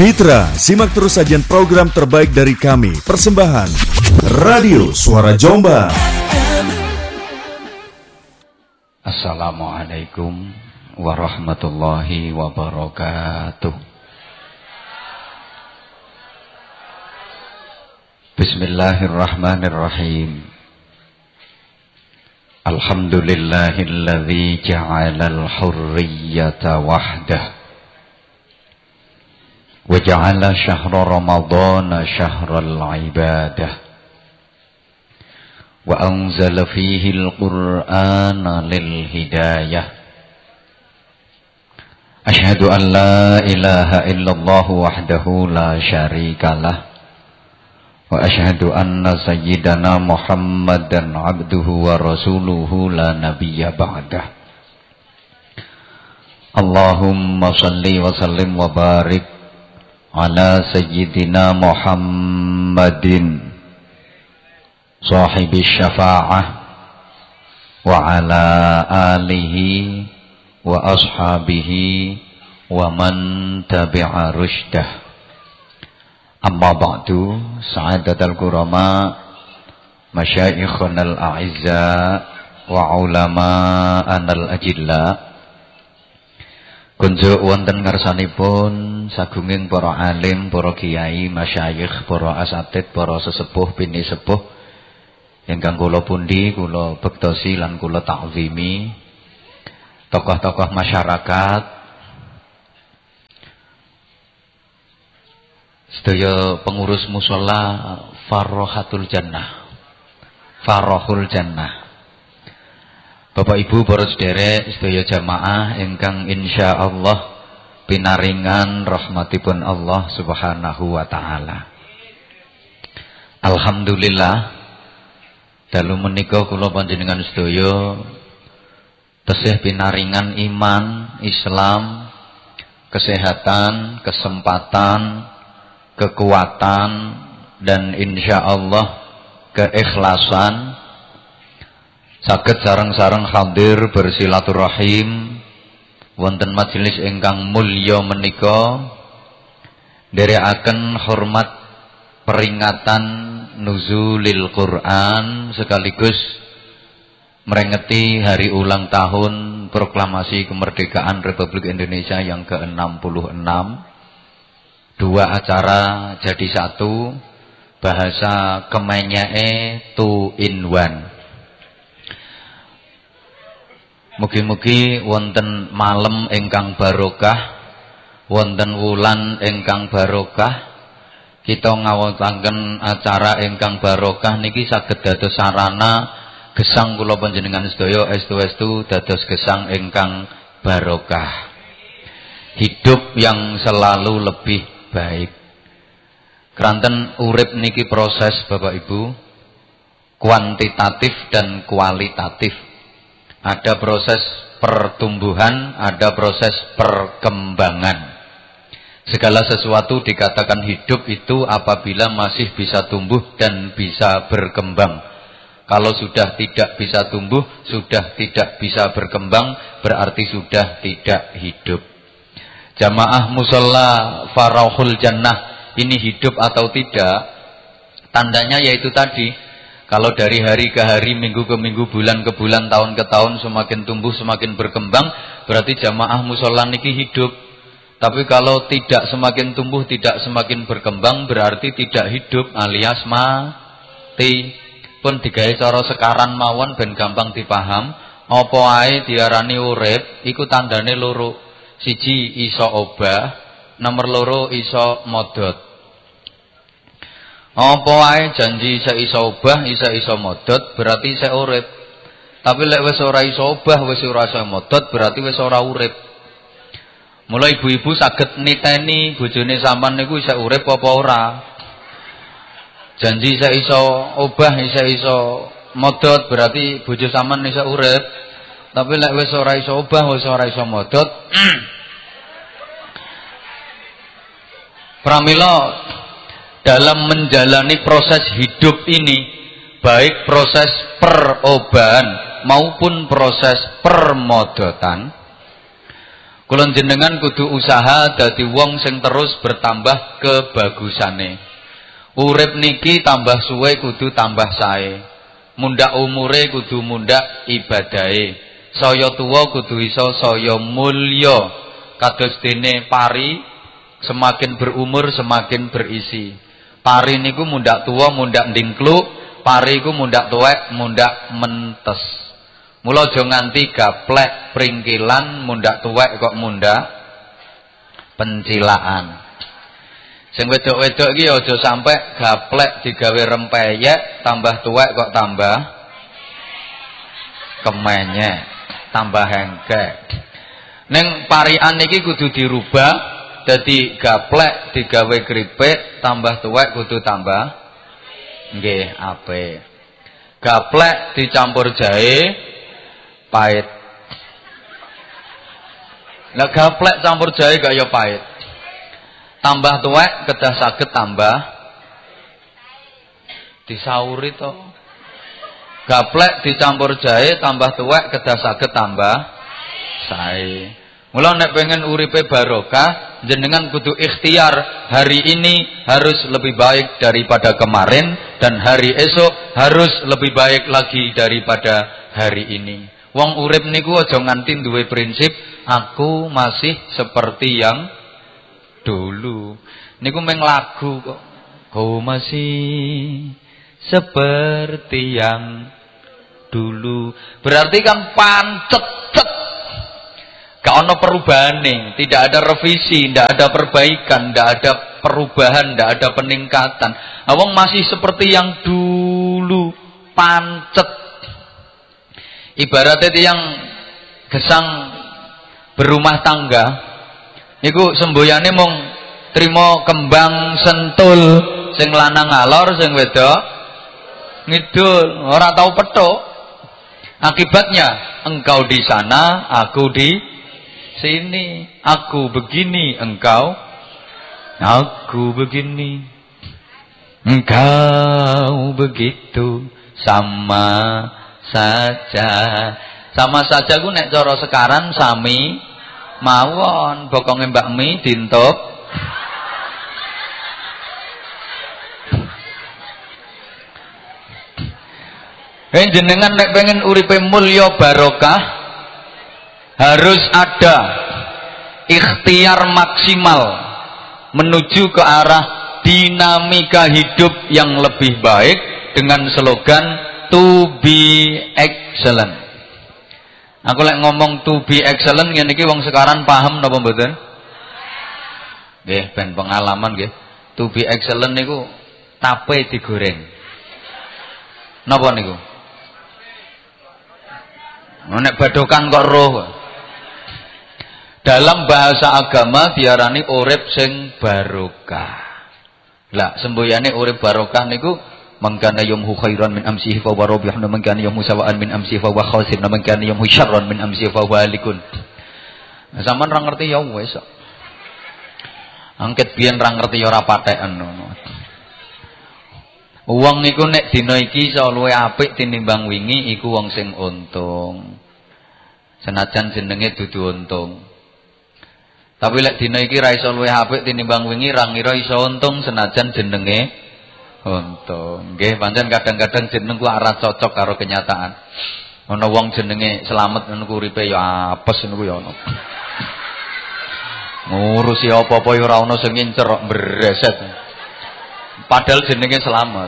Mitra, simak terus sajian program terbaik dari kami. Persembahan Radio Suara Jombang. Assalamualaikum warahmatullahi wabarakatuh. Bismillahirrahmanirrahim. Alhamdulillahilladzi ja'alal hurriyata wahdah wa ja'ala syahra ramadhana syahral ibadah wa anzala fihi al-Qur'ana lil hidayah. Asyhadu an la ilaha illallah wahdahu la syarikalah wa asyhadu anna sayyidana Muhammadan abduhu wa rasuluhu la nabiyya ba'dah. Allahumma salli wa sallim wa barik ala sayyidina Muhammadin sahibi syafa'ah wa ala alihi wa ashabihi wa man tabi'a rushdah. Amma ba'du, sa'adatul kurama, masyayikhunal a'izza wa ulama'anal ajilla. Kunjuk wonten ngarsanipun sagunging para alim, para kiai, masyayikh, para asatid, para sesepuh, bini sepuh ingkang kula pundi, kula bektosi lan kula ta'zimi, tokoh-tokoh masyarakat, sedaya pengurus mushola Farrohatul Jannah, Farrohul Jannah, Bapak Ibu para sederek sedaya jamaah ingkang insyaallah pinaringan rahmatipun Allah Subhanahu wa taala. Alhamdulillah dalu menika kula panjenengan sedaya tesih pinaringan iman, Islam, kesehatan, kesempatan, kekuatan dan insyaallah keikhlasan saged sareng-sareng hadir bersilaturahim wonten majelis ingkang mulya menika nderekaken hormat peringatan nuzulil Quran sekaligus merengeti hari ulang tahun proklamasi kemerdekaan Republik Indonesia yang ke-66. Dua acara jadi satu, bahasa kemenyae 2 in 1. Mugi-mugi wonten malem ingkang barokah, wonten wulan ingkang barokah, kita ngawontenaken acara ingkang barokah niki saged dados sarana gesang kula panjenengan sedaya estu-estu dados gesang ingkang barokah. Hidup yang selalu lebih baik. Keranten urip niki proses Bapak Ibu, kuantitatif dan kualitatif. Ada proses pertumbuhan, ada proses perkembangan. Segala sesuatu dikatakan hidup itu apabila masih bisa tumbuh dan bisa berkembang. Kalau sudah tidak bisa tumbuh, sudah tidak bisa berkembang, berarti sudah tidak hidup. Jamaah mushola Farrohul Jannah ini hidup atau tidak? Tandanya yaitu tadi, kalau dari hari ke hari, minggu ke minggu, bulan ke bulan, tahun ke tahun semakin tumbuh, semakin berkembang, berarti jamaah mushola niki hidup. Tapi kalau tidak semakin tumbuh, tidak semakin berkembang, berarti tidak hidup alias mati. Pun digawe cara sekaran mawon ben gampang dipaham, apa ae diarani urip iku tandane loro. Siji iso obah, nomor loro iso modot. Apa wae janji isih iso obah, iso modot, berarti isih urip. Tapi lek wis ora iso obah, wis ora iso modot, berarti wis ora urip. Mula ibu-ibu saged niteni bojone sampean niku isih urip apa ora. Janji isih iso obah, isih iso modot, berarti bojo sampean isih urip. Tapi lek wis ora iso obah, wis ora iso modot, pramila dalam menjalani proses hidup ini, baik proses perobahan maupun proses permodotan, Kula jenengan kudu usaha dadi wong sing terus bertambah kebagusane. Urip niki tambah suwe kudu tambah sae. Mundak umure kudu mundak ibadahe. Saya tuwa kudu iso saya mulya. Kados dene pari semakin berumur semakin berisi. Pari niku mundak tuwa mundak ndingkluk, pari iku mundak tuwek mundak mentes. Mula aja nganti gaplek pringkilan mundak tuwek kok mundak pencilaan. Sing wedok-wedok iki aja sampe gaplek digawe rempeyek tambah tuwek kok tambah kemenyek, tambah hengkek. Ning parian iki kudu dirubah dadi gaplek digawe kripik tambah tuwek kudu tambah nggih apik. Gaplek dicampur jahe pahit. Lah gaplek campur jahe gak ya pahit. Tambah tuwek kedah saged tambah disauri to. Gaplek dicampur jahe tambah tuwek kedah saged tambah sae. Mula nek pengen uripe barokah, jenengan kudu ikhtiar hari ini harus lebih baik daripada kemarin dan hari esok harus lebih baik lagi daripada hari ini. Wong urip niku aja nganti duwe prinsip aku masih seperti yang dulu. Niku meng lagu kok. Kau masih seperti yang dulu. Berarti kan pancet. Gak ono perubahane, tidak ada revisi, tidak ada perbaikan, tidak ada perubahan, tidak ada peningkatan. Wong masih seperti yang dulu, pancet. Ibaratnya yang gesang berumah tangga niku sembuyane mung trimo kembang sentul, sing lanang ngalor sing wedok ngidul, ora tahu petuk. Akibatnya engkau di sana, aku di sini, aku begini, aku begini, engkau begitu, sama saja. Sama saja ku nek cara sekaran sami mawon, bokonge Mbak Mi dintup jenengan nek pengen uripe mulya barokah harus ada ikhtiar maksimal menuju ke arah dinamika hidup yang lebih baik dengan slogan to be excellent. Aku lek ngomong to be excellent ngene iki wong sekarang paham napa mboten? Nggih, ben pengalaman nggih. To be excellent niku tape digoreng. Napa niku? Nek badokan kok roh. Dalam bahasa agama diarani urip sing barokah. Lah sembuyane urip barokah niku mangkana yumhu khairan min amsihi fa huwa rabihun wa mangkana yumhu sawa'an min amsihi fa huwa khasir wa mangkana yumhu syarran min amsihi fa huwa halikun. Sampeyan ra ngerti ya wis kok. Angket biyen ra ngerti ya ora patheken ngono. Wong niku nek dina iki iso luwih apik tinimbang wingi iku wong sing untung. Senajan jenenge dudu untung. Tapi lek dina iki ra iso luwih apik tinimbang wingi ra ngira iso untung senajan jenenge untung. Nggih, pancen kadang-kadang jeneng ku ora cocok karo kenyataan. Ana wong jenenge Slamet ngono ku uripe ya apes ngono ku ya ana. Ngurusi apa-apa ya ora ana sing ngincer kok mbreset. Padahal jenenge Slamet.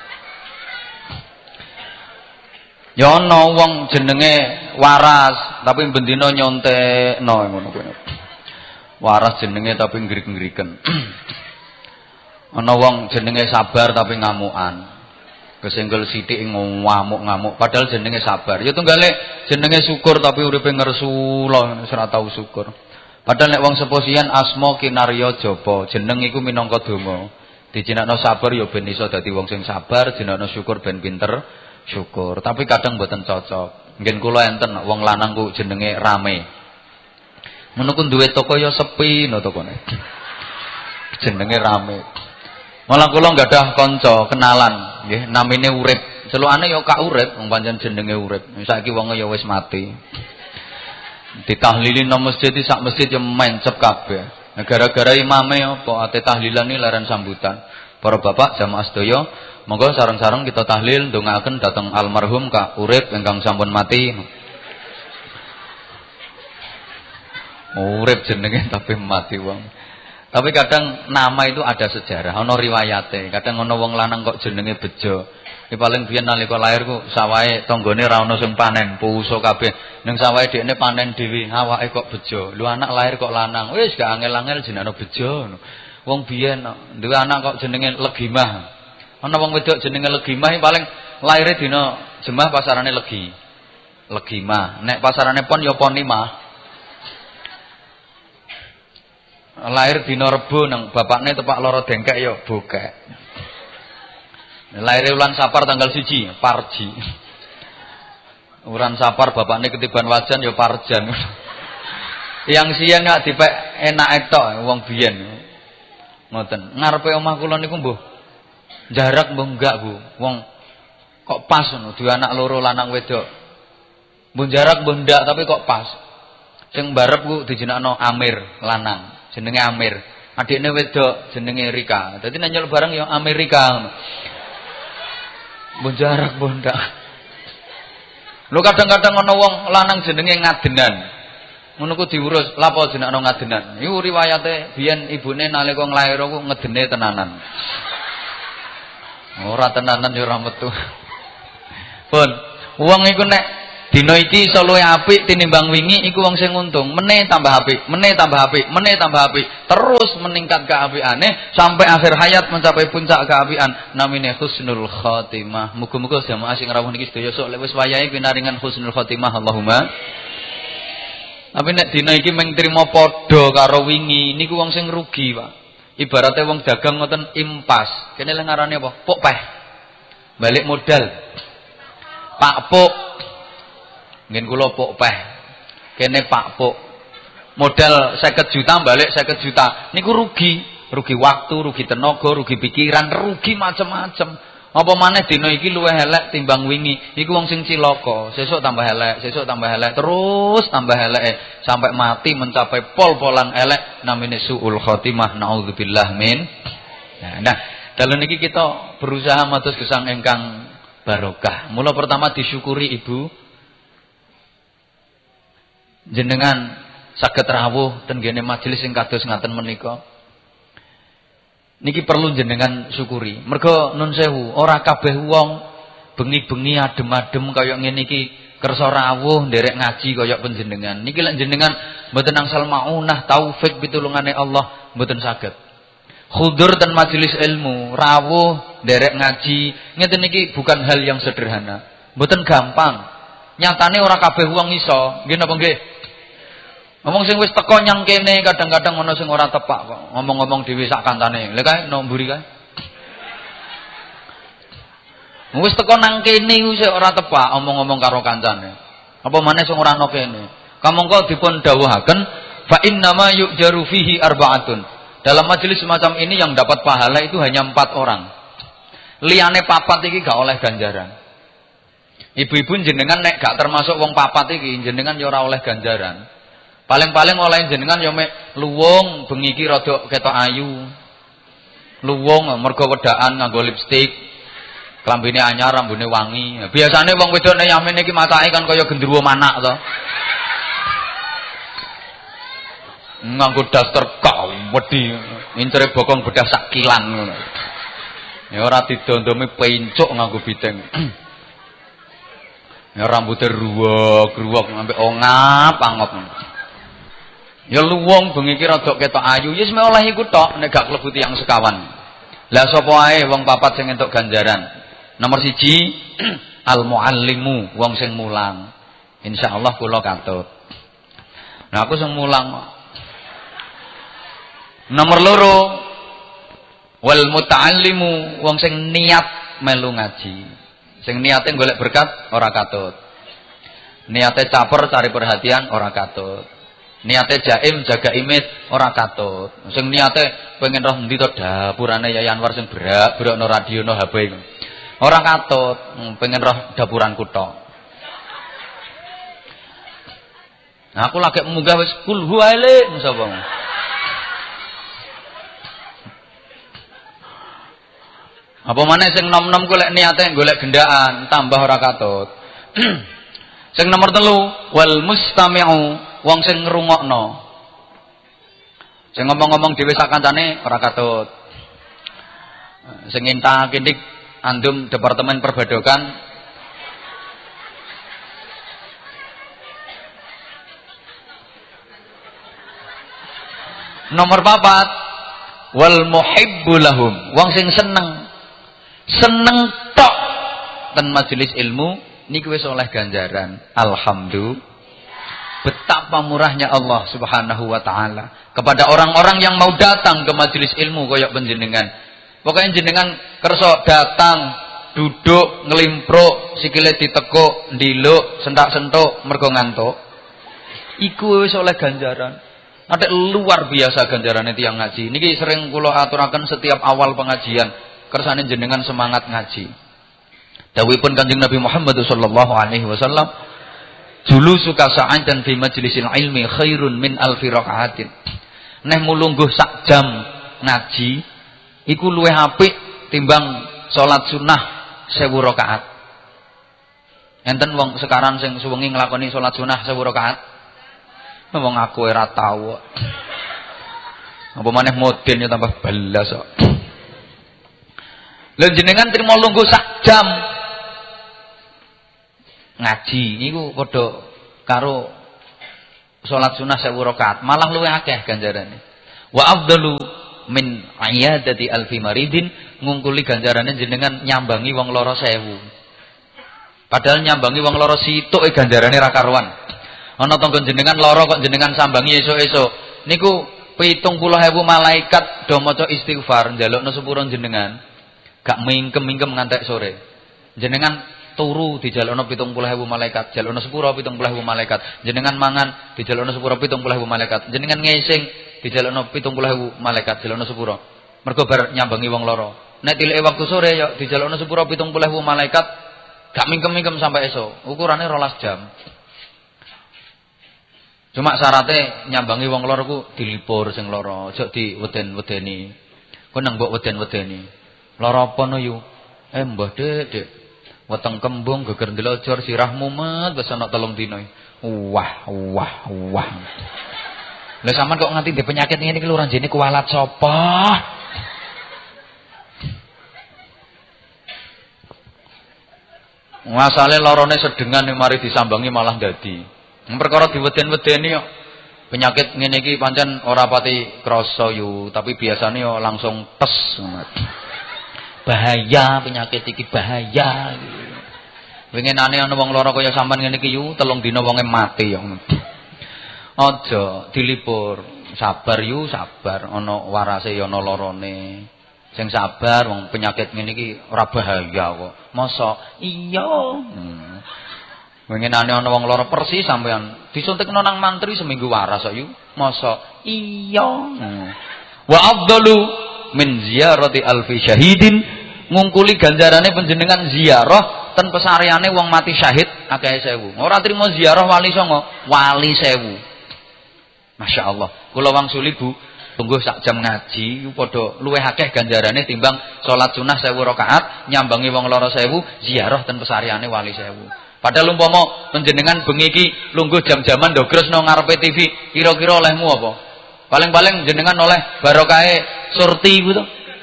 Ya ana wong jenenge Waras tapi bendina nyontekno ngono kuwi. Waras jenenge tapi ngrik-ngriken. Ana wong jenenge Sabar tapi ngamukan. Kesenggel sithik ngamuk-ngamuk padahal jenenge Sabar. Ya tunggale jenenge Syukur tapi uripe ngersula ora tau syukur. Padahal nek wong seposian asma kinarya jaba, jeneng iku minangka donga. Dijenakno Sabar ya ben iso dadi wong sing sabar, jenakno Syukur ben pinter syukur. Tapi kadang mboten cocok. Ngen kula enten wong lanang ku jenenge Rame. Ngono ku duwe toko ya sepi no tokone. Jenenge Rame. Malah kula gadah kanca kenalan, nggih, namine Urip. Celukane ya Kak Urip, wong pancen jenenge Urip. Saiki wonge ya wis mati. Ditahlili nang masjid sak masjid yo mencep kabeh. Gara-gara imame apa ate tahlilan iki leren sambutan. Para bapak jamaah sedaya, monggo sareng-sareng kita tahlil ndongaaken dhateng almarhum Kak Urip ingkang sampun mati. Urip jenenge tapi mati wong. Tapi kadang nama itu ada sejarah, ana riwayate. Kadang ana wong lanang kok jenenge Bejo. Iki paling biyen nalika lair ku sawahe tanggane ra ono sing panen, puso kabeh. Ning sawahe dhekne panen dhewe, awake kok Bejo. Lu anak lahir kok lanang. Wis gak angel-angel jenenge Bejo. Wong biyen duwe anak kok jenenge Legimah. Ana wong wedok jenenge Legimah paling laire dina Jemah pasarane Legi. Legimah. Nek pasarane Pon ya Ponimah. Lahir dina Rebo nang bapakne tepak loro dengkek ya bokek. Lahir ulan Sapar tanggal 1 Parji. Uran Sapar bapakne ketiban wajan ya Parjan. Yang siang gak dipek enak tok wong biyen. Ngoten. Ngarepe omah kula niku mbuh jarak mbuh enggak, Bu. Wong kok pas ngono, duwe anak loro lanang wedok. Mbuh jarak mbuh ndak tapi kok pas. Sing mbarep ku dijenakno Amir lanang. Jenenge Amir. Adikne wedok jenenge Rika. Dadi nek nyeluk bareng ya Amerika ngono. Jarak bondak. Lho kadang-kadang ana wong lanang jenenge Ngadenan. Ngono ku diurus, lha apa jenenge Ngadenan. Iku riwayate biyen ibune nalika nglair ku ngedene tenanan. Ora tenanan ya ora metu. Pun, wong iku nek dina iki iso luwih apik tinimbang wingi iku wong sing untung. Meneh tambah apik, meneh tambah apik, meneh tambah apik. Terus meningkat keapiane sampai akhir hayat mencapai puncak keapian. Namine husnul khotimah. Muga-muga jamaah sing rawuh niki sedaya sok wis wayahe pinaringan husnul khotimah Allahumma. Tapi nek dina iki mung trima padha karo wingi niku wong sing rugi, Pak. Ibarate wong dagang ngoten impas. Kene lek ngarane apa? Pok peh. Balik modal. Pak Pok. Ngen kula pok peh. Kene Pak Pok. Modal 50 juta balik 50 juta. Niku rugi. Rugi waktu, rugi tenaga, rugi pikiran, rugi macam-macam. Apa maneh dina iki luwih elek timbang wingi. Iku wong sing cilaka. Sesuk tambah elek, sesuk tambah elek, terus tambah elek sampai mati mencapai pol-polan elek namine suul khotimah. Naudzubillah min. Nah, dalam niki kita berusaha matus gesang ingkang barokah. Mula pertama disyukuri Ibu jenengan saged rawuh ten gene majelis sing kados ngaten menika. Niki perlu jenengan syukuri. Mergo nun sewu, ora kabeh wong bengi-bengi adem-adem kaya ngene iki kersa rawuh nderek ngaji kaya panjenengan. Niki lek jenengan mboten angsal maunah taufik pitulungane Allah mboten saged. Khudur ten majelis ilmu, rawuh nderek ngaji, ngeten niki bukan hal yang sederhana. Mboten gampang. Nyatane ora kabeh wong iso. Nggih napa nggih? Ngomong sing wis teko nyang kene kadang-kadang ana sing ora tepak kok. Ngomong-ngomong dhewe sak kantane. Lha kae nomburi kae. Wis teko nang kene wis ora tepak omong-omong karo kancane. Apa maneh sing ora ana kene. Kamangka dipun dawuhaken fa innama yujaru fihi arba'atun. Dalam majelis semacam ini yang dapat pahala itu hanya 4 orang. Liyane papat iki gak oleh ganjaran. Ibu-ibu jenengan nek gak termasuk wong papat iki jenengan ya ora oleh ganjaran. Paling-paling oleh jenengan ya mek luwung bengi iki rada ketok ayu. Luwung mergo wedaan nganggo lipstik. Klambine anyar, rambune wangi. Biasane wong wedok nek yamin iki matake kan kaya gendruwo manak to. Nganggo daster wedi, incere bokong bedah sak kilan ngono. Ya ora didondomi pencuk nganggo biteng. Ya rambute ruwok-ruwok sampe ongap-angop. Ya luwung bengi iki rada ketok ayu, wis mek oleh iku tok nek gak klebu tiyang sekawan. Lah sapa ae wong papat sing entuk ganjaran. Nomor 1 al muallimu, wong sing mulang. Insyaallah kula katut. Nah aku sing mulang. Nomor 2 wal muta'allimu, wong sing niat melu ngaji. Sing niate golek berkat ora katut. Niate caper cari perhatian ora katut. Niate jaim jaga imit ora katut. Sing niate pengen roh endi to dapurane Yayan Anwar sing berak-berakno radio no HP. Ora katut, pengen roh dapuran kutha. Nah, aku lagi munggah wis kul huwaile sapa. Apa maneh sing nom-nom ku lek niate golek gendaan, tambah ora katut. Sing nomor 3, wal mustami'u, wong sing ngrungokno. Sing ngomong-ngomong dhewe sak kancane ora katut. Sing intak-intik andum departemen perbadokan. Nomor 4, wal muhibbu lahum, wong sing seneng tok ten majelis ilmu niki wis oleh ganjaran. Alhamdulillah. Betapa murahnya Allah Subhanahu wa taala kepada orang-orang yang mau datang ke majelis ilmu koyok panjenengan. Pokoknya jenengan kersa datang, duduk, ngelimpro, sikile ditekuk, ndiluk, sentak-sentuk mergo ngantuk. Iku wis oleh ganjaran. Ada luar biasa ganjarannya tiyang ngaji. Niki sering kula aturaken setiap awal pengajian. Kersane jenengan semangat ngaji. Dawuhipun Kanjeng Nabi Muhammad sallallahu alaihi wasallam, julusuka sa'atan fi majlisil ilmi khairun min alfi rakaatin. Neh mulungguh sak jam ngaji iku luwih apik timbang salat sunah 1000 rakaat. Enten wong sekarang sing suwengi nglakoni salat sunah 1000 rakaat. Wong aku ora tau. Apa maneh moden ya tambah balas kok. Lha jenengan trimo lungguh sak jam ngaji niku padha karo salat sunah 1000 rakaat, malah luwih akeh ganjarane. Wa afdalu min iyadati alfi maridin, ngungkuli ganjarane jenengan nyambangi wong lara 1000. Padahal nyambangi wong lara situk ganjarane ra karuan. Ana tangga jenengan lara kok jenengan sambangi esuk-esuk niku 70.000 malaikat do maca istighfar njalukna sepura jenengan. Gak mingkem-mingkem ngantek sore. Jenengan turu dijalukna 70.000 malaikat, jalukna sepura 70.000 malaikat. Jenengan mangan dijalukna sepura 70.000 malaikat. Jenengan ngising dijalukna 70.000 malaikat, jalukna sepura. Mergo bar nyambangi wong lara. Nek tilike waktu sore ya dijalukna sepura 70.000 malaikat, gak mingkem-mingkem sampai esuk. Ukurane 12 jam. Cuma syaratnya nyambangi wong lara ku dilipur sing lara, aja diweden-wedeni. Ku nang mbok weden-wedeni. Lara apa no yu? Mbah Dek. Weteng kembung geger ndelojor sirah mumet wis ana 3 dina. Wah. Lah sampean kok nganti ndek penyakit ngene iki lho ranjene kualat sapa? Masale larane sedengan mari disambangi malah dadi. Perkara diweden-wedeni kok. Penyakit ngene iki pancen ora pati krasa yu, tapi biasane yo langsung tes. Bahaya penyakit iki bahaya. Winginane ana wong lara kaya sampean ngene iki yu 3 dina wonge mati yo. Aja dilipur. Sabar yu, sabar. Ana warase yo ana larane. Sing sabar wong penyakit ngene iki ora bahaya kok. Mosok iya. Winginane ana wong lara persis sampean disuntikno nang mantri seminggu waras kok yu. Mosok iya. Wa afdalu min ziyarati alfi syahidin, ngungkuli ganjarane panjenengan ziarah ten pesareane wong mati syahid akeh 1000. Ora trimo ziarah wali songo, wali 1000. Masyaallah. Kula wangsuli Bu, tunggu sak jam ngaji padha luwih akeh ganjarane timbang salat sunah 1000 rakaat, nyambangi wong lara 1000, ziarah ten pesareane wali 1000. Padahal umpama panjenengan bengi iki lungguh jam-jaman ndogres nang ngarepe TV, kira-kira olehmu apa? Paling-paling jenengan oleh barokahe surti gitu.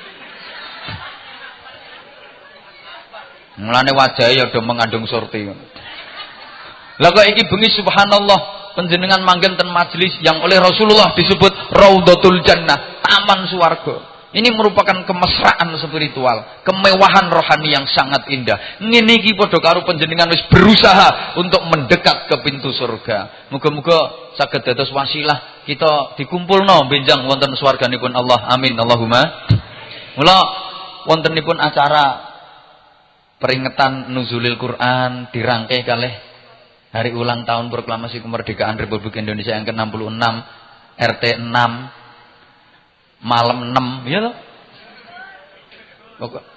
Mulane wajahe ya do mengandung surti. Lah kok iki bengi subhanallah panjenengan manggen ten majelis yang oleh Rasulullah disebut Raudhatul Jannah, taman swarga. Ini merupakan kemesraan spiritual, kemewahan rohani yang sangat indah. Ngene iki padha karo panjenengan wis berusaha untuk mendekat ke pintu surga. Muga-muga saged dados wasilah kita dikumpulno benjang wonten swarganipun Allah. Amin Allahumma. Mula wontenipun acara peringatan nuzulil Quran dirangkai kalih hari ulang tahun proklamasi kemerdekaan Republik Indonesia yang ke-66 RT 6 malam 6 ya toh?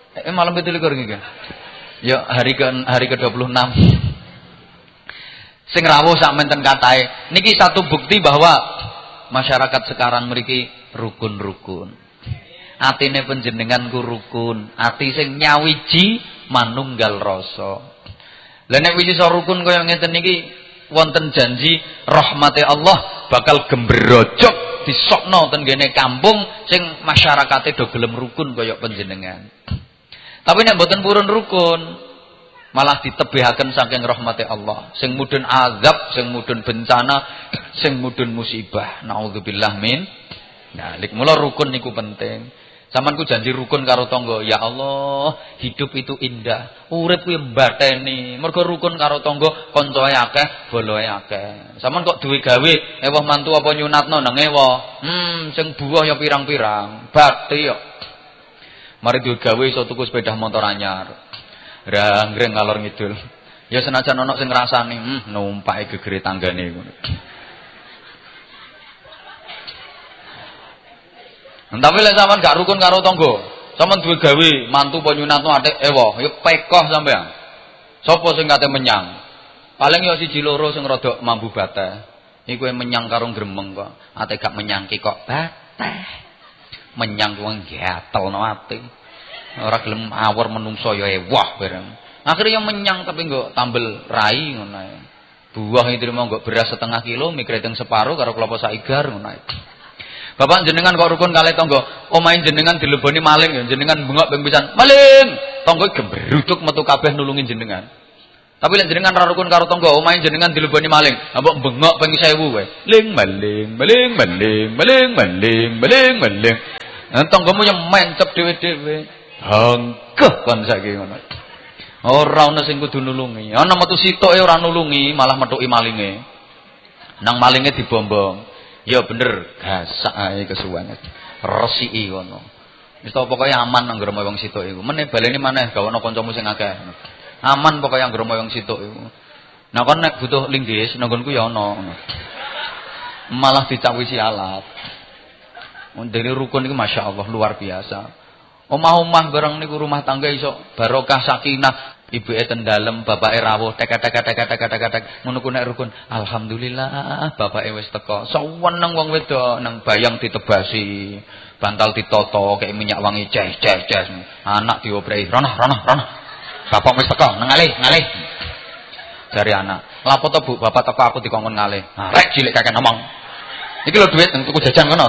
Malam 27 iki kan. Ya hari ke-26. Sing rawuh sak menten katahe. Niki satu bukti bahwa masyarakat sekarang mriki rukun-rukun. Atine panjenengan ku rukun, ati sing nyawiji manunggal rasa. Lah nek wis iso rukun kaya ngeten niki wonten janji rahmate Allah bakal gembrojok disokno ten gene kampung sing masyarakate do gelem rukun kaya panjenengan. Tapi nek mboten purun rukun malah ditebihaken saking rahmati Allah sing mudhun azab, sing mudhun bencana, sing mudhun musibah. Nauzubillah min. Nah, lek mula rukun niku penting. Saman ku janji rukun karo tangga. Ya Allah, hidup itu indah. Urip kuwi mbatheni. Mergo rukun karo tangga, kancae akeh, boloe akeh. Saman kok duwe gawe, ewah mantu apa nyunatno nang ewa. Sing buah ya pirang-pirang. Bathi yo. Mari duwe gawe iso tuku sepeda motor anyar. Rang-reng ngalor ngidul. Ya senajan ana sing ngrasani, numpake gegere tanggane ngono. Tapi lek sampean gak rukun karo tangga, sampean duwe gawe mantu apa nyunatno atik ewa, ya pekoh sampean. Sapa sing kate menyang? Paling ya siji loro sing rada mambu bateh. Iku menyang karo gremeng kok. Ate gak menyangki kok bateh. Menyang wong gatelno ati. Ora gelem awur menungso ya ewah bareng. Akhirnya yang menyang tapi nggo tambel rai ngono ae. Buah iki terima nggo beras setengah kilo, mikre teng separo karo kelapa saigar ngono ae. Bapak jenengan kok rukun kalih tangga, omahe jenengan dileboni maling ya jenengan bengok ping pisan. Maling! Tangga gembruduk metu kabeh nulungi jenengan. Tapi lek jenengan ra rukun karo tangga, omahe jenengan dileboni maling, mbok bengok ping 1000 wae. Ling maling, maling, maling, maling, maling, maling, maling. Nah, tanggamu yang mencep dhewe-dhewe. Hangkeh kan saiki ngono. Ora ana sing kudu nulungi. Ana metu sitoke ora nulungi, malah methuki malinge. Nang malinge dibombong. Ya bener, gasak ae kesuwen. Resiki ngono. Wis to pokoke aman nang gremo wong sitok iku. Meneh baleni maneh gawono kancamu sing akeh. Aman pokoke nang gremo wong sitok iku. Nah kon nek butuh linggis nang nggonku ya ana. Malah dicawisi alat. Ndene rukun iki masyaallah luar biasa. Omah-omah bareng niku rumah tangga iso barokah sakinah, ibuke ten dalem, bapake rawuh tek ngono ku nek rukun. Alhamdulillah bapake wis teka. Seneng wong wedok nang bayang ditebasi, bantal ditoto, kaya minyak wangi ces. Anak dioprei, rono. Bapak wis teka, nang ngalih. Jare anak, "Lapo to Bu, bapak teko aku dikongkon ngalih." Nah, rek cilik kakek ngomong. "Iki lho duit tuku jajan kono.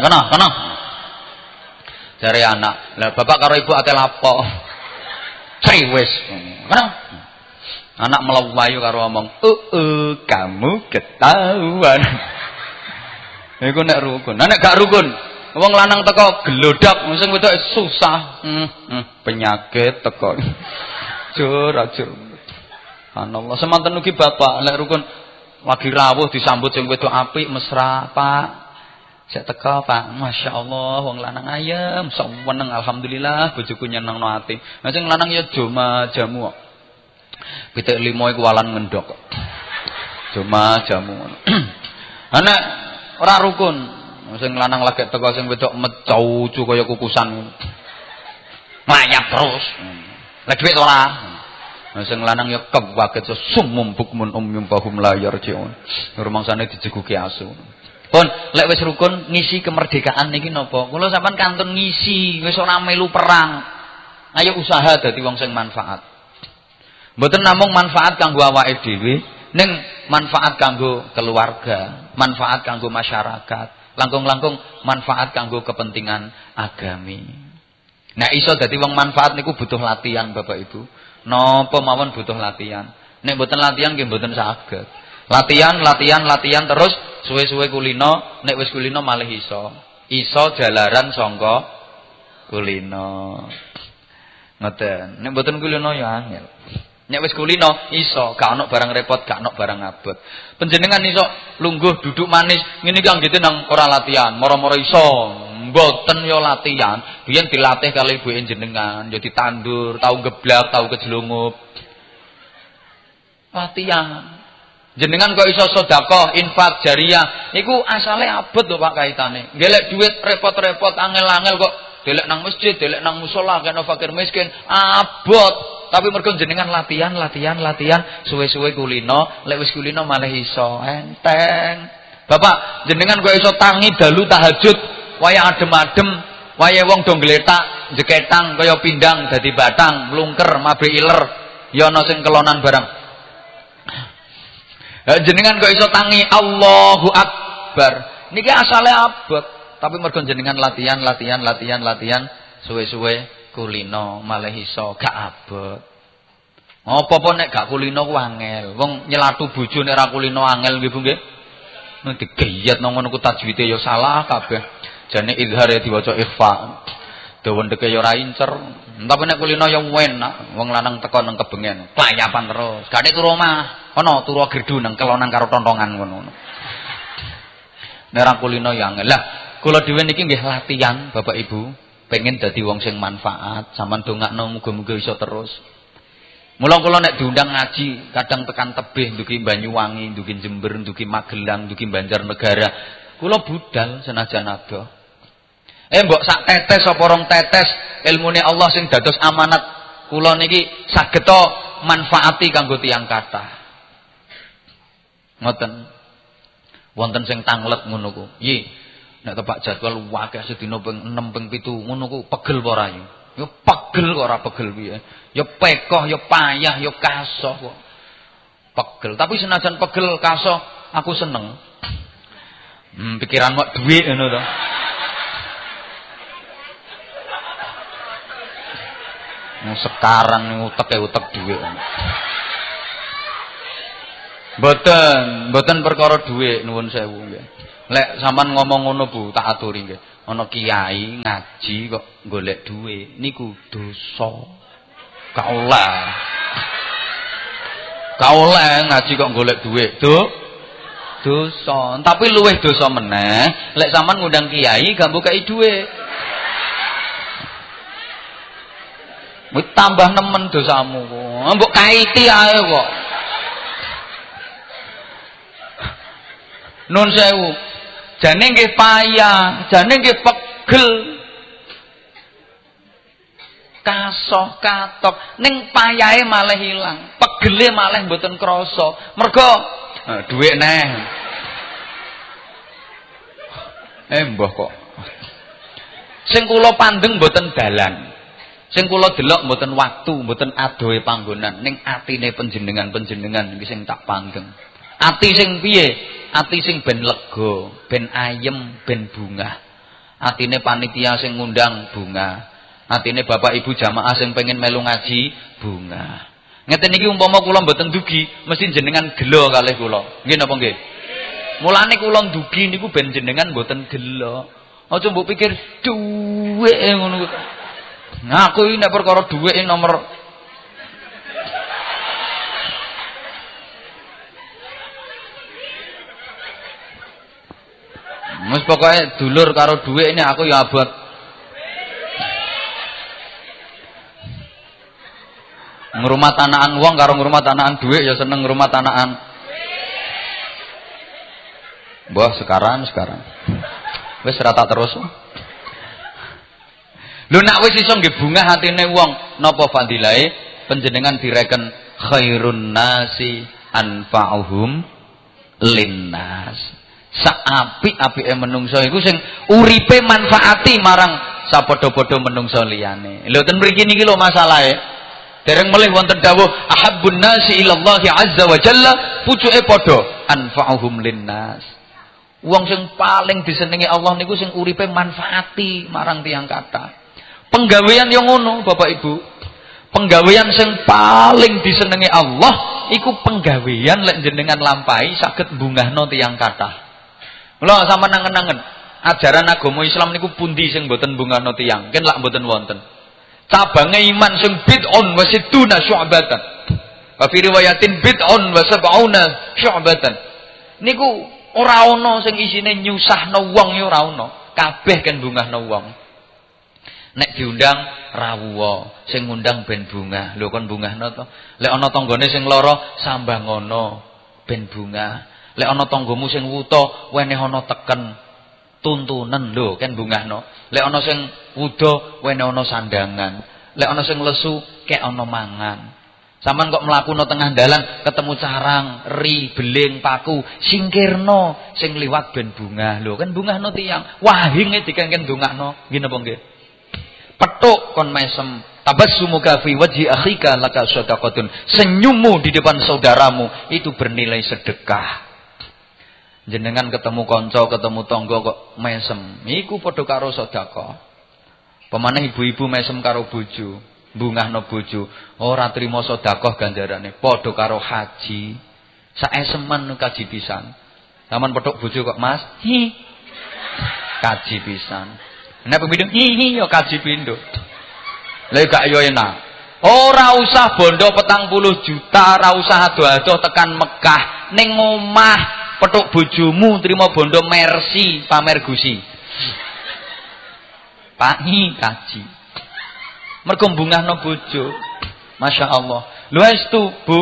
Jare anak, lah bapak karo ibu ate lapo? Wis. Ngono. Anak melayu karo omong, kamu ketahuan." Iku nek rukun. Nek gak rukun, wong lanang teko gelodak, sing wedok susah. Penyakit teko. Jur. Anallah, semanten ugi bapak nek rukun lagi rawuh disambut sing wedok apik mesra, Pak. Saya teka Pak, Masya Allah, wong lanang ayem, seneng alhamdulillah, bojoku nyenengno ati. Nah sing lanang ya joma jamu kok. Pitik limo iku walan ngendhok kok. Joma jamu. Ana ora rukun. Sing lanang lagi teka sing wedok mecucu kaya kukusan. Mayap terus. Lah dhuwit ora. Nah sing lanang ya kewaget sumum bukmun umyum bahum la yarjiun. Rumangsane dijeguki asu. Pun lek wis rukun ngisi kemerdekaan niki napa? Kula sampean kantun ngisi, wis ora melu perang. Ayo usaha dadi wong sing manfaat. Mboten namung manfaat kanggo awake dhewe, ning manfaat kanggo keluarga, manfaat kanggo masyarakat, langkung-langkung manfaat kanggo kepentingan agami. Nah iso dadi wong manfaat niku butuh latihan Bapak Ibu. Napa mawon butuh latihan. Nek mboten latihan nggih mboten saged. Latihan terus suwe-suwe kulino, nek wis kulino malih iso jalaran sangka kulino. Ngoten. Nek mboten kulino ya angel. Nek wis kulino iso, gak ono barang repot, gak ono barang abot. Panjenengan iso lungguh duduk manis, ngene iki anggite nang ora latihan, moro-moro iso. Mboten yo latihan, biyen dilatih kali ibuke jenengan, yo ditandur, tau geblak, tau kejelungup. Latihan. Jenengan kok iso sedekah, infak jariyah, niku asale abot lho Pak kaitane. Golek duit repot-repot angel-angel kok delek nang masjid, delek nang musala kena fakir miskin, abot. tapi mergo jenengan latihan, suwe-suwe kulino, lek wis kulino malah iso enteng. Bapak, jenengan kok iso tangi dalu tahajud, waya adem-adem, waya wong do gletak, jeketang kaya pindang dadi batang, mlungker, mabrik iler, ya ana sing kelonan barang. Jenengan kok iso tangi Allahu Akbar. Niki asale abot, tapi mergo jenengan latihan, suwe-suwe kulino malah iso gak abot. Apa-apa nek gak kulino ku angel. Wong nyelatu bojo nek ora kulino angel nggih Bu nggih. Nek digeyat nang ngono ku tajwide ya salah kabeh. Jane izhar ya diwaca ikhfa. Dawa ndeke ya ora incer. Tapi nek kulino ya enak. Wong lanang teko nang kebengen, klayapan terus. Gak turu omah, ana turu gerdu nang kelonan karo tontongan ngono. Nek ora kulino ya angel. Lah, kula dhewe niki nggih latihan Bapak Ibu, pengen dadi wong sing manfaat, sampean dongakno muga-muga iso terus. Mula kula nek diundang ngaji, kadang tekan tebih, ndugi Banyuwangi, ndugi Jember, ndugi Magelang, ndugi Banjarnegara. Kula budal senajan adoh. Mbok sak tetes apa rong tetes ilmune Allah sing dados amanat kula niki saged to manfaati kanggo tiyang kathah. Ngoten. Wonten sing tanglet ngono ku. Nggih. Nek tepak jadwal akeh sedina ping 6 ping 7 ngono ku pegel apa ora ya? Ya pegel kok ora pegel piye. Ya pekoh, ya payah, ya kasoh kok. Pegel, tapi senajan pegel kasoh aku seneng. Pikiran kok dhuwit ngono to. Sekarang utek dhuwit. Mboten perkara dhuwit nuwun sewu nggih. Lek sampean ngomong ngono Bu, tak aturi nggih. Ana kiai ngaji kok golek dhuwit niku dosa. Kaulah ngaji kok golek dhuwit. Dosa. Tapi luwih dosa meneh lek sampean ngundang kiai gambu kei dhuwit. Wis tambah nemen dosamu kok. Mbok kaiti ae kok. Nun sewu. Jane nggih payah, jane nggih pegel. Kasoh katok ning payahe malah ilang, pegele malah mboten krasa. Mergo dhuwit neh. Mbah kok. Sing kula pandeng mboten dalan. Sing kula delok mboten waktu, mboten adohe panggonan, ning atine panjenengan iki sing tak panggeng. Ati sing piye? Ati sing ben lega, ben ayem, ben bungah. Atine panitia sing ngundang bungah. Atine bapak ibu jamaah sing pengen melu ngaji bungah. Ngeten iki umpama kula mboten dugi, mesti jenengan gelo kalih kula. Nggih napa nggih? Mulane kula dugi niku ben jenengan mboten gelo. Aja mbok pikir dhuwit ngono. Nah aku iki nek perkara dhuwit nomor Mas pokoknya dulur karo duit ini aku ya abot. Ngrumat tanahan wong karo ngrumat tanahan duit ya seneng ngrumat tanahan. Mbah sekarang. Wis rata terus. Lho nak wis iso nggih bungah atine wong, napa fadilahe panjenengan direken khairun nasi anfa'uhum linnas. Saapik-apike menungso iku sing uripe manfaati marang sapadha-padha menungso liyane. Lho ten mriki niki lho masalahe. Dereng melih wonten dawuh ahabbun nasi ilallahi azza wa jalla, pucuke padha anfa'uhum linnas. Wong sing paling disenengi Allah niku sing uripe manfaati marang tiyang kathah. Penggawean yang ngono Bapak Ibu. Penggawean sing paling disenengi Allah iku penggawean lek jenengan lampahi saged bungahno tiyang kathah. Mula sampeyan nangen-nangen, ajaran agama Islam niku pundi sing mboten bungahno tiyang? Ken lak mboten wonten. Cabange iman sing bid'un wa sittuna syu'batan. Wa fi riwayatin bid'un wa sab'una syu'batan. Niku ora ana sing isine nyusahno wong ya ora ana. Kabeh ken bungahno wong. Nek diundang rawuh, sing ngundang ben bungah. Lho kon bungahno to. Lek ana tanggane sing lara sambangono ben bungah. Lek ana tanggamu sing wuta wenehana teken tuntunen lho kan bungahno. Lek ana sing wuda wenehana sandangan. Lek ana sing lesu, kek ana mangan. Sampeyan kok mlaku nang tengah dalan ketemu carang, eri, beling, paku, singkirno sing liwat ben bungah. Lho kan bungahno tiyang. Wahinge dikengken ndongakno. Nggih napa nggih? Petuk kon mesem. Tabassumuka fi wajhi akhika laka shadaqatun. Senyummu di depan saudaramu itu bernilai sedekah. Jenengan ketemu kanca, ketemu tangga kok mesem, iku padha karo sedekah. Pemane ibu-ibu mesem karo bojo, bungahno bojo, ora trima sedekah ganjarane, padha karo haji. Saesemen kaji pisan. Taman petuk bojo kok, Mas, hi. Kaji pisan. Nek pindho hi ya kaji pindho. Lha gak yo enak. Ora usah bondo 40 juta, ora usah ado-ado tekan Mekah, ning omah petuk bojomu trimo bondo Mercy pamer gusi. Pak hi kaji. Mergo bungahno bojo. Masya Allah. Lho estu, Bu.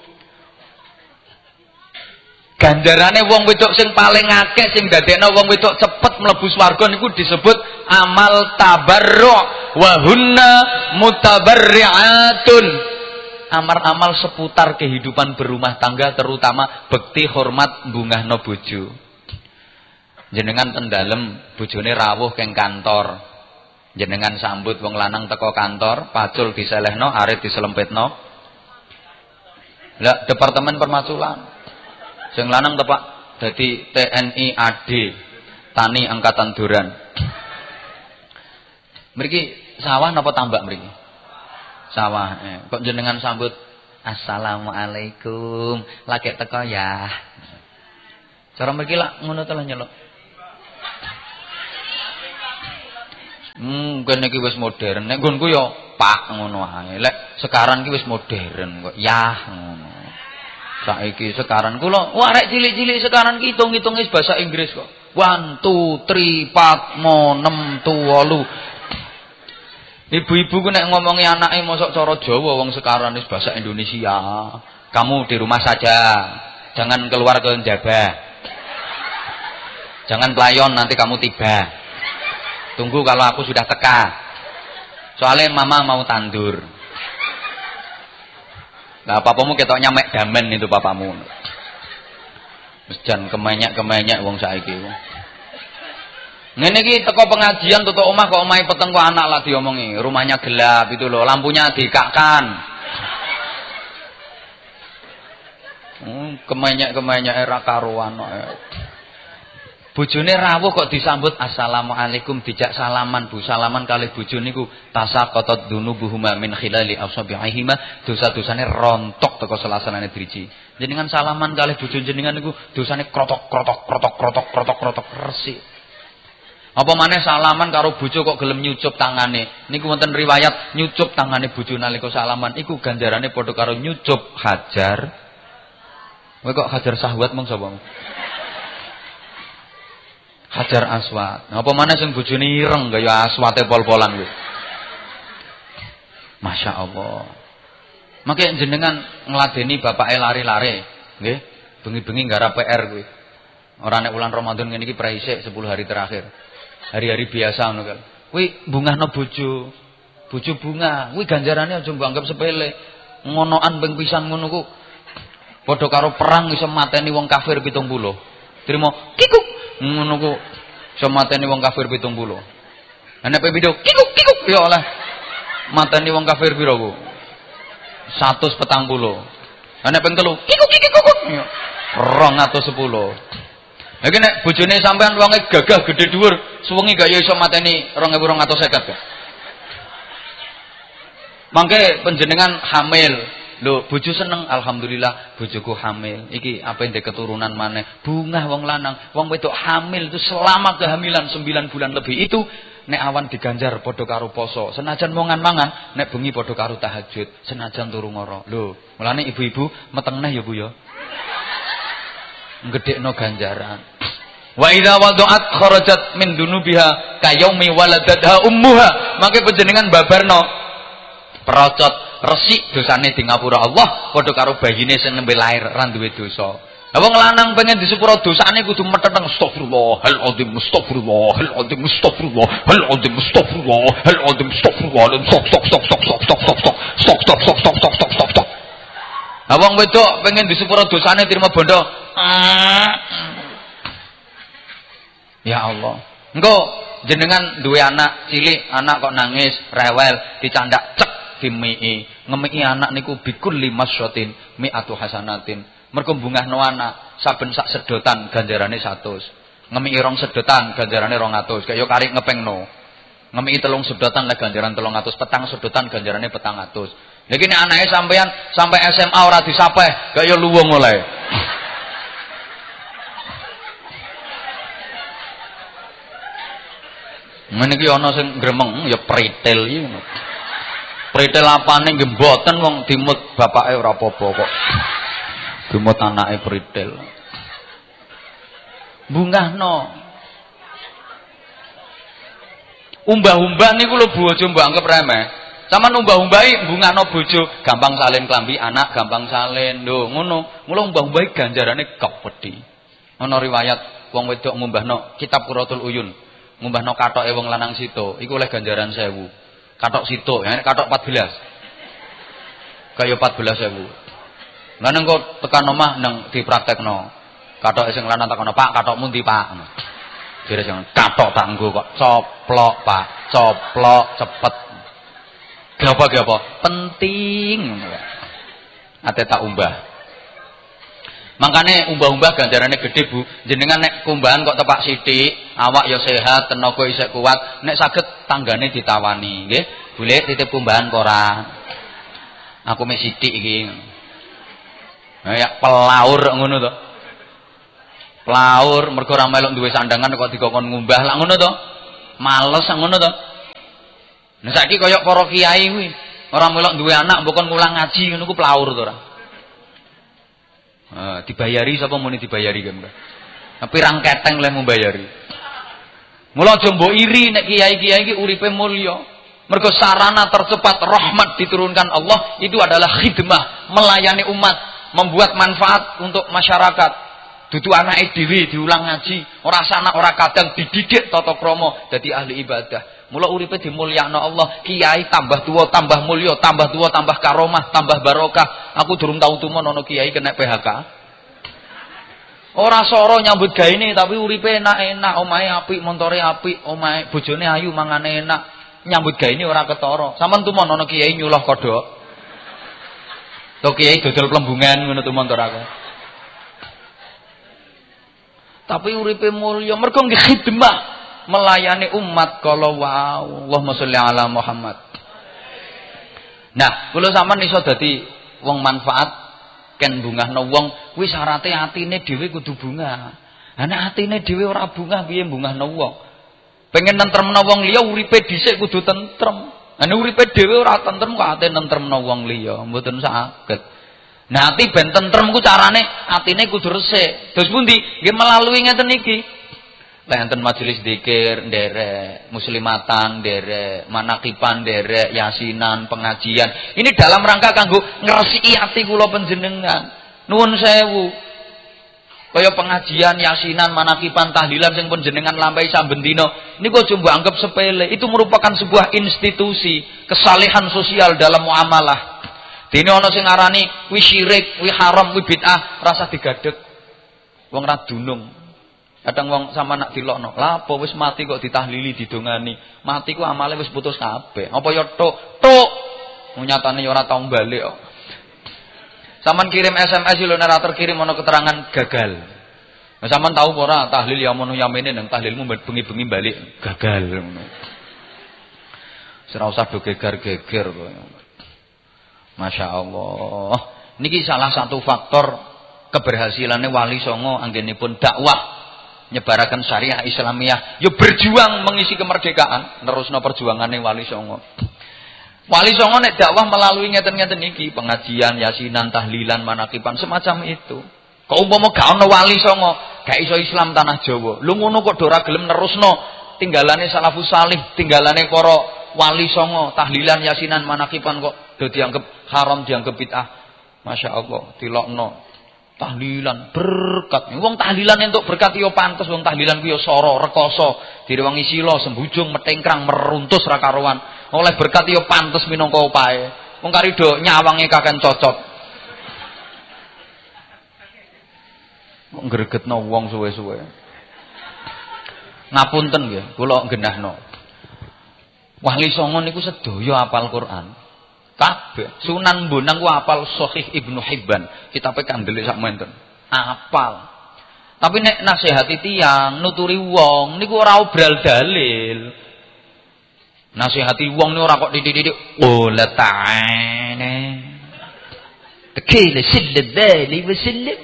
Ganjarane wong wedok sing paling akeh sing dadekno wong wedok cepet mlebu swarga niku disebut amal tabarru' wa hunna mutabarri'atun. Amal-amal seputar kehidupan berumah tangga, terutama bekti hormat bungahno bojo. Jenengan ten dalem bojone rawuh keng kantor. Jenengan sambut wong lanang teko kantor, pacul diselehno, arit diselempetno. Lah departemen permaculan. Sing lanang tepak dadi TNI AD, Tani Angkatan Duran. Mriki sawah napa tambak mriki? Sawah. Kok jenengan sambut Assalamualaikum, lagi teko ya. Cara mriki lak ngono to lho nyeluk. Kene iki wis modern. Nek nggonku ya Pak ngono ae. Lek sekarang iki wis modern kok. Yah ngono. Saiki sekarang kula arek cilik-cilik sekarang ki hitung-hitung wis bahasa Inggris kok. 1 2 3 4 5 6 7 8. Ibu-ibu ku nek ngomongi anake mosok cara Jawa wong sekarang wis bahasa Indonesia. Kamu di rumah saja. Jangan keluar ke njaba. Jangan pelayon nanti kamu tiba. Tunggu kalau aku sudah teka. Soalnya mama mau tandur. Nah, papamu ketok nyamek damen itu papamu. Wis jan kemenyek-kemenyek wong saiki. Ngene iki teko pengajian tutuk omah kok omahe peteng kok anak lah diomongi. Rumahnya gelap itu loh, lampunya dikakkan. Kemenyek-kemenyek era karuan. Bojone rawuh kok disambut assalamualaikum, dijak salaman Bu, salaman kalih bojo niku tasaqatat dzunubuhuma min khilali asabi'ihima, dosa-dosane rontok teko selasanane driji. Jenengan salaman kalih bojo jenengan niku dosane krotok resik. Apa maneh salaman karo bojo kok gelem nyucup tangane. Niku wonten riwayat nyucup tangane bojo nalika salaman iku ganjarane padha karo nyucup hajar. Kowe kok hajar syahwat mong sapa? Hajar aswad. Apa mana sing bojone ireng kaya aswate pol-polan kuwi. Masya Allah. Mangke jenengan ngladeni bapake lari-lari, nggih. Bengi-bengi nggarap PR kuwi. Ora nek wulan Ramadan ngene iki praisik 10 hari terakhir. Hari-hari biasa ngono kan. Kuwi bungahno bojo. Bojo bunga, kuwi ganjarane aja mbok anggap sepele. Ngonoan ping pisan ngono ku padha karo perang iso mateni wong kafir 70. Trimo kikuk ngono ku iso mateni wong kafir 70. Nek pepidho kikuk ya oleh mateni wong kafir pira ku? 140. Nek ping 3 kikuk ya 210. Lagi nek bojone sampean wonge gagah gede dhuwur, suwengi gak ya iso mateni 2250 gak. Mangke panjenengan hamil. Lho, bojo seneng, alhamdulillah bojoku hamil. Iki apa ndek keturunan maneh. Bungah wong lanang, wong wedok hamil itu selama kehamilan 9 bulan lebih itu nek awan diganjar padha karo poso. Senajan mangan-mangan, nek bengi padha karo tahajud, senajan turu ngoro. Lho, mulane ibu-ibu meteng neh ya Bu ya. Ngedekno ganjaran. Wa idza wada'at kharajat min dunubiha kayaumi waladatha ummuha. Mangke panjenengan babarno perocot resik dosane di ngapura Allah padha karo bayine sing nembe lair ra duwe dosa. Wong lanang pengen disepuro dosane kudu meteng astagfirullahalazim astagfirullahalazim astagfirullahalazim astagfirullahalazim astagfirullahalazim stok. Wong wedok pengen disepuro dosane terima bondo. Ya Allah. Engko jenengan duwe anak cilik, anak kok nangis, rewel, dicandak cek dimii. Ngemiki anak niku bikul 5 syatin mi'atu hasanatin. Mergo bungahno anak saben sak sedotan ganjarane 100. Ngemiki 2 sedotan ganjarane 200. Kaya kari ngepengno. Ngemiki 3 sedotan lah ganjaran 300, petang sedotan ganjarane 400. Lha iki nek anake sampean sampai SMA ora disapeh, kaya luwung oleh. Men iki ana sing gremeng ya pritil iki. Pritil apane nggih mboten wong dimut bapake ora apa-apa kok. Gemot anake pritil. Bungahno. Umbah-umbah niku lho bojo mbok anggap remeh. Saman umbah-umbahi bungahno bojo, gampang salin klambi anak, gampang salin. Lho ngono. Mula umbah-umbahi ganjarane gepedhi. Ana riwayat wong wedok ngumbahno kitab Qurratul Uyun. Ngumbahno katoke wong lanang sito, iku oleh ganjaran 1000. Katok sito, ya katok 14. Kaya 14.000. Lah nang kok tekan omah nang dipraktekno. Katoke sing lanang takono, "Pak, katokmu ndi, Pak?" Dire sing katok tak nggo kok. Coplok, Pak. Coplok cepet. Gapa-gapa? Penting ngono ya. Ate tak umbah. Makane umbah-umbah ganjarane gede, Bu. Jenengan nek kumbahan kok tepak sithik, awak ya sehat, tenaga isih kuat, nek saged tanggane ditawani, nggih. Boleh titip kumbahan kok ora? Aku mek sithik iki. Ya pelaur ngono to. Pelaur mergo ora melok duwe sandangan kok dikokon ngumbah lak ngono to. Males ngono to. Nah saiki kaya para kiai kuwi, ora melok duwe anak mbok kon ngulang ngaji ngono ku pelaur to ora. Dibayari sapa muni dibayari kan. Pirang keteng le membayari. Mula aja mbok iri nek kiai-kiai iki uripe mulya. Mergo sarana tercepat rahmat diturunkan Allah itu adalah khidmah, melayani umat, membuat manfaat untuk masyarakat. Dudu anake dhewe diulang ngaji, ora sanak ora kadang dididik tata krama dadi ahli ibadah. Mula uripe dimulyakno Allah, kiai tambah tuwa tambah mulya, tambah tuwa tambah karomah, tambah barokah. Aku durung tau tumon ana kiai kena PHK. Ora soro nyambut gaene tapi uripe enak-enak, omahe apik, montore apik, omahe bojone ayu, mangane enak. Nyambut gaene ora ketara. Sampeyan tumon ana kiai nyuluh kodhok. To kiai dodol plembungan ngono tumon to aku. Tapi uripe mulya mergo nggih khidmah, melayani umat kala wau. Allahumma sholli ala Muhammad. Nah, kula sampean iso dadi wong manfaat ken bungahno wong kuwi syarate atine dhewe kudu bungah. Lah nek atine dhewe ora bungah piye bungahno wong? Pengen nentremno wong liya uripe dhisik kudu tentrem. Lah nek uripe dhewe ora tentrem kok ate nentremno wong liya, mboten saged. Nah ati ben tentrem ku carane atine kudu resik. Terus pundi? Nggih melalui ngeten iki. Lek enten majelis zikir nderek, muslimatan nderek, manakipan nderek, yasinan, pengajian. Ini dalam rangka kanggo ngresiki ati kula panjenengan. Nuwun sewu. Kaya pengajian, yasinan, manakipan, tahlilan sing panjenengan lampahi saben dina niku aja mbok anggap sepele. Itu merupakan sebuah institusi kesalehan sosial dalam muamalah. Dene ana sing ngarani kuwi syirik, kuwi haram, kuwi bid'ah, rasa digadeg. Wong ra dunung. Kadang wong sama nak dilokno, lha apa wis mati kok ditahlili didongani. Mati ku amale wis putus kabeh. Apa ya tok? Nyatane ya ora tau balik kok. Saman kirim SMS lho nek terkirim ana keterangan gagal. Nah sampean tahu apa ora tahlil ya mono yamene nang tahlilmu bengi-bengi balik gagal ngono. Ora usah do geger-geger kok. Masya Allah. Niki salah satu faktor keberhasilannya Wali Songo anggenipun dakwah nyebaraken syariah Islamiyah. Yo berjuang mengisi kemerdekaan, nerusno perjuangannya Wali Songo. Wali Songo nek dakwah melalui ngeten-ngeten niki, pengajian, yasinan, tahlilan, manakipan semacam itu. Kok umpama gak ono Wali Songo, gak iso Islam tanah Jawa. Lu ngono kok ora gelem nerusno tinggalane salafus salih, tinggalane para Wali Songo, tahlilan, yasinan, manakipan kok do dianggap haram, dianggap bid'ah. Masya Allah, dilokno. Tahlilan berkat. Wong tahlilan entuk berkat yo pantes, wong tahlilan ku yo sara, rekoso, direwangi sila, sembujung, metengkrang, meruntus ra karuan. Oleh berkat yo pantes minangka upahe. Wong karido nyawange kaken cocot. Kok gregetno wong suwe-suwe. Ngapunten nggih, kula genahno. Wali Songo niku sedaya apal Quran. Kabeh. Sunan Bonang ku apal Sahih Ibnu Hibban. Kitabe kandelik sak menten. Apal. Tapi nek nasihati tiyang, nuturi wong niku ora obral dalil. Nasihati wong niku ora kok titik-titik la ta'ala. Tekile silladali wa sillam.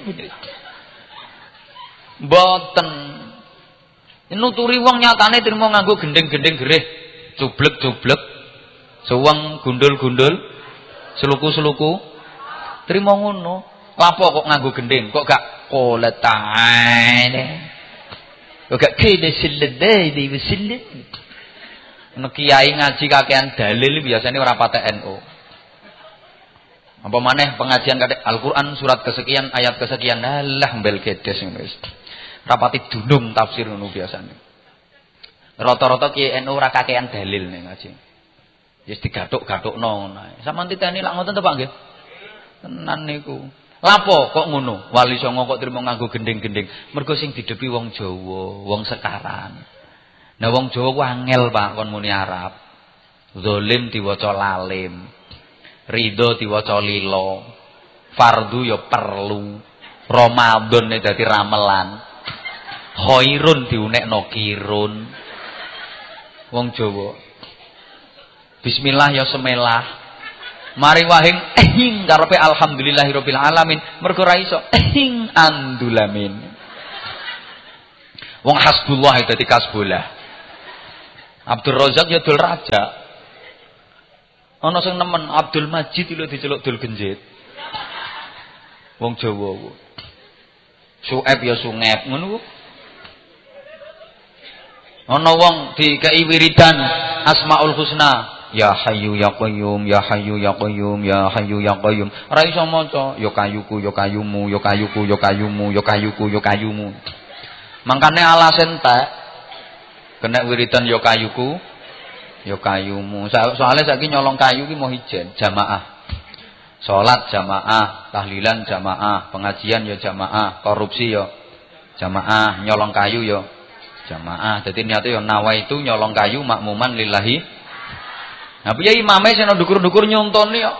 Boten. Nuturi wong nyatane trimo nganggo gendeng-gendeng gerih, cublek-cublek, suweng gundul-gundul, seluku-seluku. Trimo ngono. Lapo kok nganggo gendeng? Kok gak qala ta'ala? Kok gak kene silladali wa sillam? Nek kiai ngaji kakean dalil biasanya ora patek NU. Apa maneh pengajian kadek Al-Qur'an surat kesekian ayat kesekian alah mbel gedes ngono wis. Rapati dunung tafsir ngono biasane. Rata-rata kiai NU ora kakean dalil ning ngaji. Wis digathuk-gathukno ngono ae. Sampeyan titeni lak ngoten to Pak nggih? Tenan niku. Lapo kok ngono? Wali Songo kok trimo nganggo gending-gending. Mergo sing didepi wong Jawa, wong sekaran. Nah wong Jawa ku angel Pak kon muni Arab. Zalim diwaca lalim. Ridho diwaca lilo. Fardu ya perlu. Ramadan dadi ramelan. Khairun diunekno kirun. Wong Jawa. Bismillah ya semelah. Mari wahing ehing karepe alhamdulillahirabbil alamin. Mergo ra iso ehing andulamin. Wong hasbullah dadi kasbullah. Abdul Razak ya dul raja. Ana sing nemen Abdul Majid lho diceluk dul genjit. Wong Jawa ku. Sueb ya sungep ngono ku. Ana wong dikei wiridan Asmaul Husna. Ya Hayyu ya Qayyum, ya Hayyu ya Qayyum, ya Hayyu ya Qayyum. Ora iso maca ya kayuku ya kayumu, ya kayuku ya kayumu, ya kayuku ya kayumu. Mangkane alasan tak kena wiridan ya kayuku ya kayumu. Soalnya saiki nyolong kayu ki mau ijen jamaah. Salat jamaah, tahlilan jamaah, pengajian ya jamaah, korupsi ya jamaah, nyolong kayu ya jamaah. Dadi niate ya nawaitu nyolong kayu makmuman lillahi. Nah piye imame sing ndukur-ndukur nyontoni kok.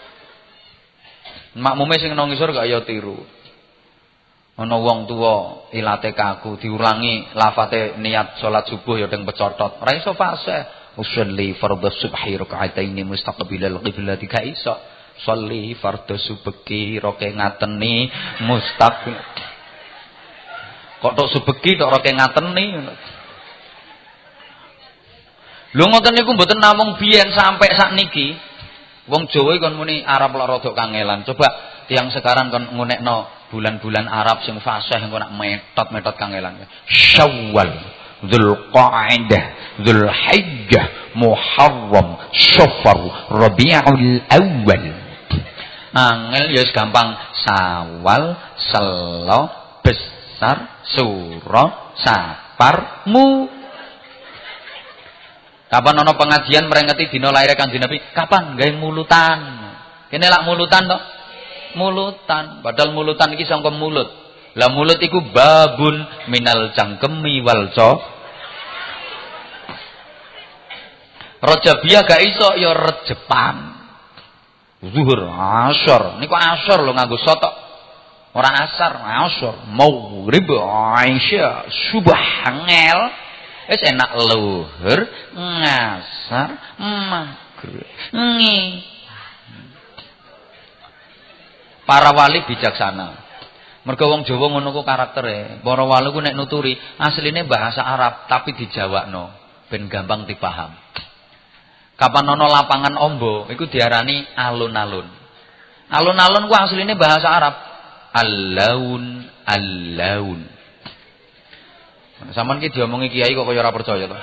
Makmume sing nang ngisor gak ya tiru. Ana wong tuwa ilate kaku diulangi lafate niat salat subuh ya teng pecotot. Ora iso fase. Usolli fardhu subhi raka'ataini mustaqbilal qiblati ka iso. Sholli fardhu subhi roke ngateni mustaqbil. Kok tok subhi tok roke ngateni ngono. Lho ngoten niku mboten namung biyen sampai sakniki. Wong Jawa kon muni Arab lak rada kangelan. Coba tiyang sekarang kon ngunekno bulan-bulan Arab sing fasih engko nak metot-metot kangelan. Syawal, Dzulqa'dah, Dzulhijjah, Muharram, Safar, Rabiul Awal. Angel ya gampang Sawal, Selo, Besar, Suro, Safar, Mu. Kapan ana pengajian merengeti dina laire Kanjeng Nabi? Kapan gawe mulutan? Kene lak mulutan to? Mulutan. Padahal mulutan iki sangka mulut. Lah mulut iku babun minal cangkemi wal co. Rajabiyah gak iso ya rejepan. Zuhur, asar. Niku asar lho nganggo sotok. Ora asar, asar. Maghrib, isya, subah ngel. Wis enak luhur, ngasar, maghrib, ngi. Para wali bijaksana. Mergo wong Jawa ngono ku karaktere. Para wali ku nek nuturi asline bahasa Arab tapi dijawakno ben gampang dipaham. Kapan ana lapangan ombo iku diarani alun-alun. Alun-alun ku asline bahasa Arab. Al-laun, al-laun. Saman ki diomongi kiai kok kaya ora percaya to.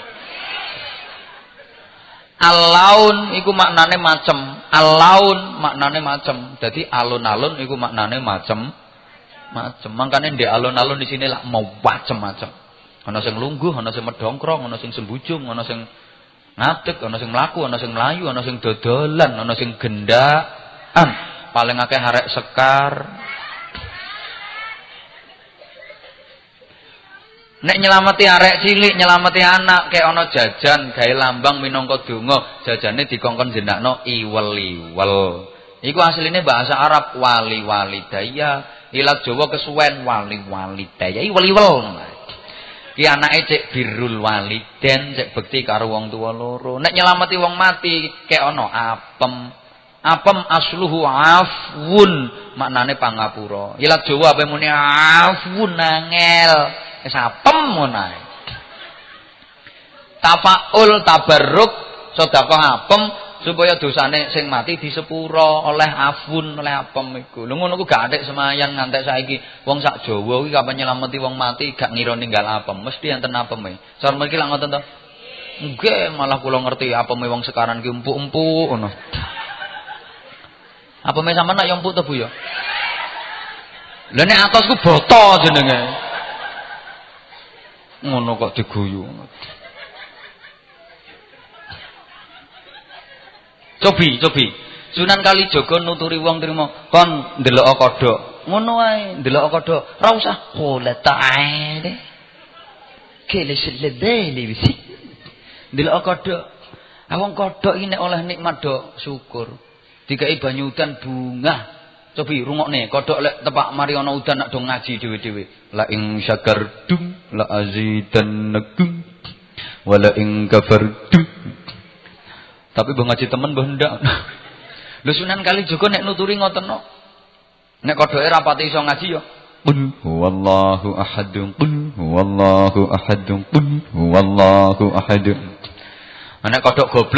Al-laun iku maknane macem. Al-laun maknane macem. Dadi alun-alun iku maknane macem. macem. Makane ndek alun-alun di sini lah mau macem-macem. Ana sing lungguh, ana sing medongkrong, ana sing sembujung, ana sing ngadeg, ana sing mlaku, ana sing mlayu, ana sing dodolan, ana sing gendaan. Paling akeh arek sekar. Nek nyelamati arek cilik, nyelamati anak, kayak ana jajan, gawe lambang minangka donga, jajane dikongkon jenakno iwel-iwel. Iku asline bahasa Arab wali-walidaya, ilat Jawa kesuwen wali-walidaya, iwel-iwel. Ki anake cek birrul waliden, cek bekti karo wong tuwa loro. Nek nyelamati wong mati, kayak ana apem. Apem asluhu afwun, maknane pangapura. Ilat Jawa ape muni afwun angel. Sapem ngono. Tafaul tabarruk sedekah apem supaya dosane sing mati disepuro oleh afun oleh apem iku. Lho ngono ku gak atik semayan ngantek saiki wong sak Jawa kuwi kapan nyelameti wong mati gak ngira ninggal apem, mesti enten apeme. Sar mriki lak ngoten to. Nggih, malah kula ngerti apeme wong sekarang ki empuk-empuk ngono. Apeme sampean nak yo empuk to Bu ya? Lha nek atos ku boto jenenge. Ngono kok diguyu. Cobi. Sunan Kalijaga nuturi wong trimo, kon ndelok kodhok. Ngono wae, ndelok kodhok. Ora usah qula ta'ala. Kele selebele wisi. Ndelok kodhok. Wong kodhok iki nek oleh nikmat do syukur. Dikai banyu udan bunga. Cobi rungokne, kodhok lek tepak mari ana udan nak do ngaji dhewe-dhewe. La ing syakartum la azidannakum wa la ing kafartum. Tapi mbah ngaji temen mbah ndak. Lho Sunan Kalijaga nek nuturi ngoten no. Nek kodhoke ra pati iso ngaji ya. Qul huwallahu ahad. Qul huwallahu ahad. Qul huwallahu ahad. Nek kodhok goblok